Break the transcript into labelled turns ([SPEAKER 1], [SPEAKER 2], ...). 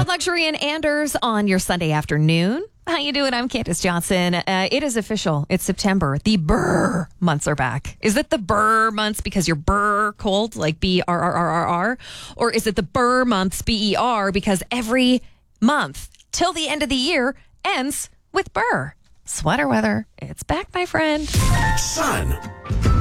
[SPEAKER 1] Luxury and Anders on your Sunday afternoon. How you doing? I'm Candace Johnson. It is official. It's September. The Brr months are back. Is it the Brr months because you're Brr cold, like BRRRR? Or is it the Brr months, BER, because every month till the end of the year ends with Brr? Sweater weather. It's back, my friend.
[SPEAKER 2] Sun